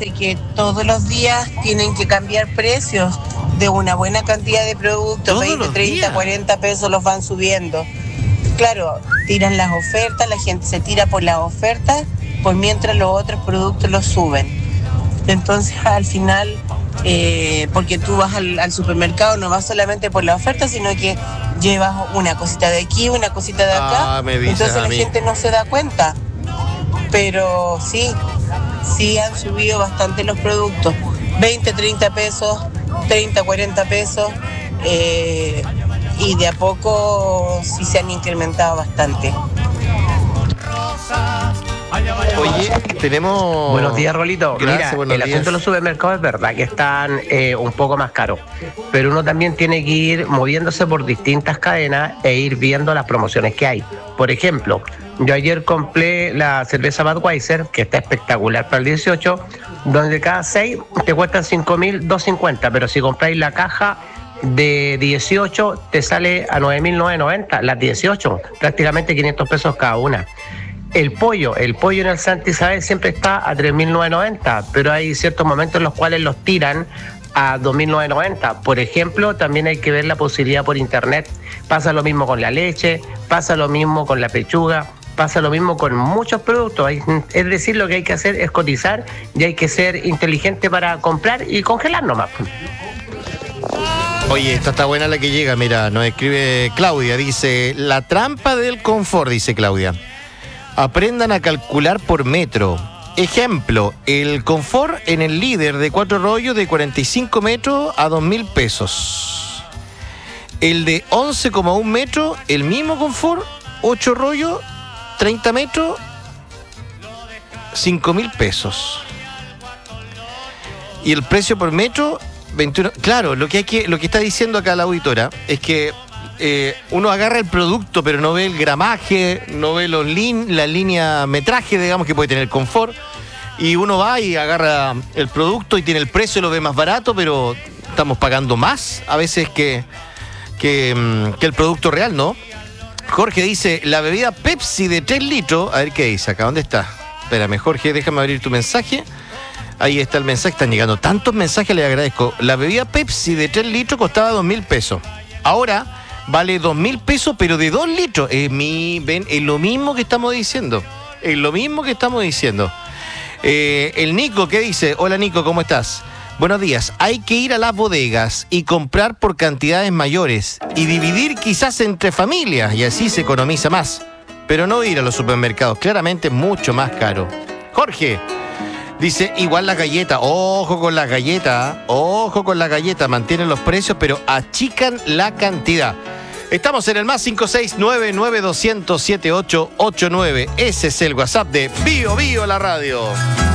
parece que todos los días tienen que cambiar precios de una buena cantidad de productos, 20, 30, 40 pesos los van subiendo. Claro, tiran las ofertas, la gente se tira por las ofertas, por mientras los otros productos los suben. Entonces, al final, porque tú vas al supermercado, no vas solamente por la oferta, sino que llevas una cosita de aquí, una cosita de acá, entonces la gente no se da cuenta. Pero sí han subido bastante los productos, 20, 30 pesos, 30, 40 pesos, y de a poco sí se han incrementado bastante. Oye, tenemos... Buenos días, Rolito. Gracias, mira, el asunto de los supermercados es verdad que están un poco más caros, pero uno también tiene que ir moviéndose por distintas cadenas e ir viendo las promociones que hay. Por ejemplo, yo ayer compré la cerveza Budweiser, que está espectacular para el 18, donde cada 6 te cuestan 5.250, pero si compráis la caja de 18 te sale a 9.990, las 18, prácticamente 500 pesos cada una. El pollo en el Santa Isabel siempre está a 3.990, pero hay ciertos momentos en los cuales los tiran a 2.990. Por ejemplo, también hay que ver la posibilidad por internet. Pasa lo mismo con la leche, pasa lo mismo con la pechuga, pasa lo mismo con muchos productos. Es decir, lo que hay que hacer es cotizar y hay que ser inteligente para comprar y congelar nomás. Oye, esta está buena la que llega, mira, nos escribe Claudia, dice, la trampa del confort, dice Claudia. Aprendan a calcular por metro. Ejemplo, el confort en el líder de 4 rollos de 45 metros a 2.000 pesos. El de 11,1 metros, el mismo confort, 8 rollos, 30 metros, 5.000 pesos. Y el precio por metro, 21. Claro, lo que está diciendo acá la auditora es que uno agarra el producto, pero no ve el gramaje, no ve la línea metraje, digamos, que puede tener confort. Y uno va y agarra el producto y tiene el precio y lo ve más barato, pero estamos pagando más a veces que el producto real, ¿no? Jorge dice, la bebida Pepsi de 3 litros. A ver qué dice acá, ¿dónde está? Espérame, Jorge, déjame abrir tu mensaje. Ahí está el mensaje, están llegando tantos mensajes, les agradezco. La bebida Pepsi de 3 litros costaba 2.000 pesos. Ahora vale 2.000 pesos, pero de 2 litros. Ven, es lo mismo que estamos diciendo. Es lo mismo que estamos diciendo. El Nico, ¿qué dice? Hola Nico, ¿cómo estás? Buenos días. Hay que ir a las bodegas y comprar por cantidades mayores y dividir quizás entre familias y así se economiza más. Pero no ir a los supermercados, claramente es mucho más caro. Jorge dice, igual las galletas, ojo con las galletas, mantienen los precios, pero achican la cantidad. Estamos en el más 569-9200-7889. Ese es el WhatsApp de Bio Bio la radio.